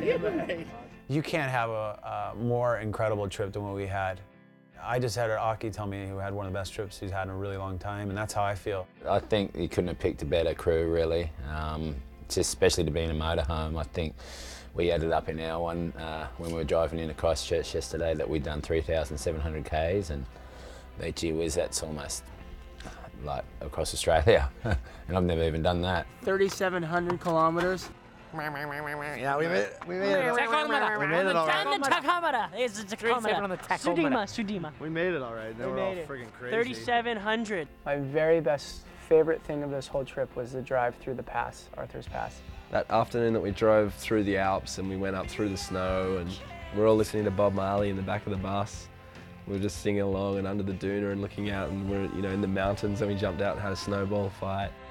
You can't have a more incredible trip than what we had. I just had Aki tell me he had one of the best trips he's had in a really long time, and that's how I feel. I think you couldn't have picked a better crew, really. Just especially to be in a motorhome. I think we added up in our one when we were driving into Christchurch yesterday that we'd done 3,700 Ks, and gee whiz, that's almost like across Australia, and I've never even done that. 3,700 kilometers. Yeah, we made it. We made it all right. On the tachometer. It's a tachometer. On the tachometer. Sudima. We made it all right. They were all friggin' crazy. 3,700. My very best favorite thing of this whole trip was the drive through the pass, Arthur's Pass. That afternoon that we drove through the Alps and we went up through the snow, and we're all listening to Bob Marley in the back of the bus. We were just singing along and under the doona and looking out, and we're in the mountains, and we jumped out and had a snowball fight.